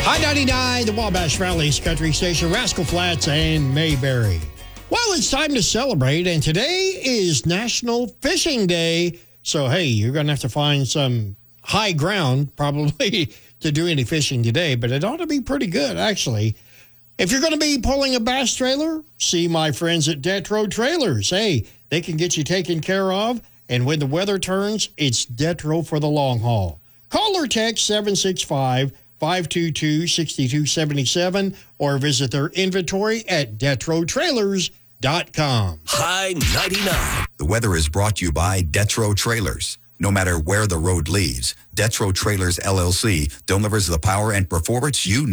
High 99, the Wabash Valley's country station, Rascal Flats and Mayberry. Well, it's time to celebrate, and today is National Fishing Day. So, hey, you're going to have to find some high ground, probably, to do any fishing today, but it ought to be pretty good, actually. If you're going to be pulling a bass trailer, see my friends at Detro Trailers. Hey, they can get you taken care of, and when the weather turns, it's Detro for the long haul. Call or text 765-522-6277 or visit their inventory at DetroTrailers.com. High 99. The weather is brought to you by Detro Trailers. No matter where the road leads, Detro Trailers LLC delivers the power and performance you need.